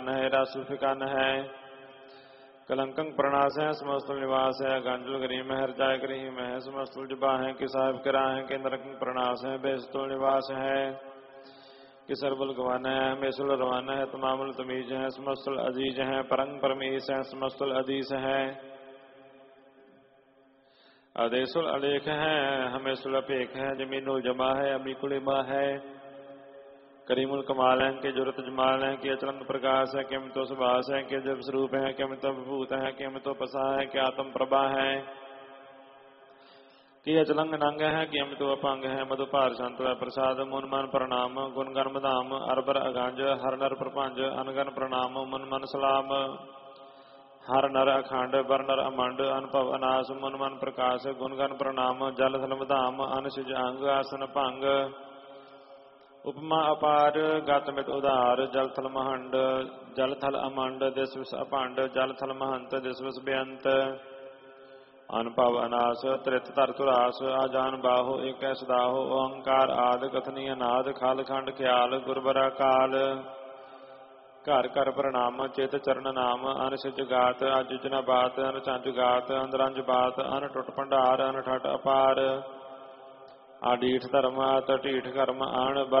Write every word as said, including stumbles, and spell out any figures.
है रस फिकन है कलंकं प्रणास है समस्तुल निवास है गंजुल गरीम है हरजाय करीम है समस्तुल जुबा है कि साहिब किरा है कि नरकं प्रणास है बेस्तुल निवास है कि सरबुल गवाना है मेसुल रवाना है तमामुल तमीज है समस्तुल अजीज है परंग परमीस है समस्तुल अदीस है अदेसुल अलेख है हमें अपेख है जमीनुल जमा है अमीकुल इमा है करीमुल कमाल है कि जुरत जमाल है कि अचरंग प्रकाश है कि अमितो सुभाष है कि जब स्वरूप है कि अमितो विभूत है कि अमितो पसा है कि आत्म प्रभा है कि अचलंग नंग है कि अमितो अपंग है मधुपार संत प्रसाद मुन मन प्रणाम गुणगन मधाम अरबर अगंज हर नर प्रपंज अनगन प्रणाम मुन मन सलाम हर नर अखंड बर नर अमंड अनुभव अनास मुन मन प्रकाश गुणगन प्रणाम जल थल मधाम अनसिज अंग आसन भंग उपमा अपार गतमित उदार जल थल महंड जल थल अमंड दिस विस अपंड जल थल महंत दिस विस बेअंत अनुभव अनास त्रित तर तुरास आजान बाहो एक सदाहो ओंकार आद कथनी अनाद खाल खंड ख्याल गुरबरा काल घर घर प्रणाम चित चरण नाम अन सिज गात अजुजना बात अन चंज गात अंदरंज बात अन टुट भंडार अन ठट अपार आडीठ धर्म अत ढीठ कर्म आण